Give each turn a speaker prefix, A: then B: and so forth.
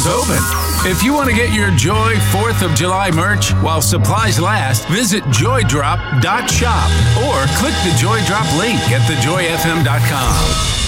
A: open. If you want to get your Joy 4th of July merch while supplies last, visit joydrop.shop or click the Joy Drop link at thejoyfm.com.